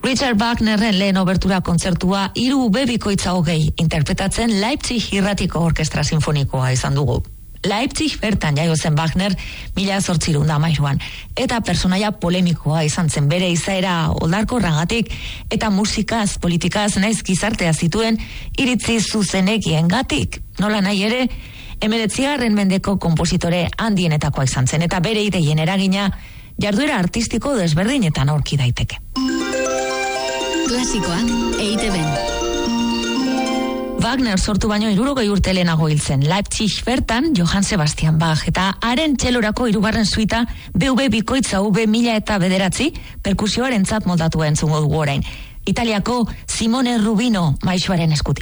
Richard Wagnerren lehen obertura kontzertua 3B/20 interpretatzen Leipzig irratiko orkestra sinfonikoa izan dugu. Leipzig bertan jaio zen Wagner 1813an eta personaia polemikoa izan zen bere izaera oldarkorragatik eta musikaz, politikaz naiz gizartea zituen iritzi zuzenekiengatik. Nola nahi ere, 19. mendeko konpositore handienetakoa izan zen eta bere ideien eragina jarduera artistiko desberdinetan aurki daiteke. Klasikoak EITB. Wagner sortu baino 60 urte lehenago hil zen. Leipzig bertan Johann Sebastian Bach eta haren txelorako 3. suita BV/2009 perkusioarentzat moldatua entzungo dugu orain. Italiako Simone Rubino maisuaren eskutik.